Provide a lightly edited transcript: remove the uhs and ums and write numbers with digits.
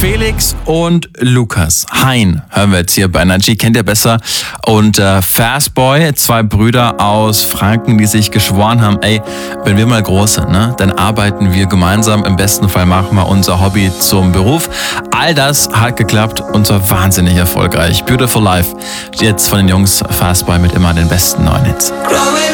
Felix und Lukas Hein hören wir jetzt hier bei Energy, kennt ihr besser. Und Fastboy, zwei Brüder aus Franken, die sich geschworen haben, ey, wenn wir mal groß sind, ne, dann arbeiten wir gemeinsam. Im besten Fall machen wir unser Hobby zum Beruf. All das hat geklappt und zwar wahnsinnig erfolgreich. Beautiful Life, jetzt von den Jungs Fastboy mit immer den besten neuen Hits.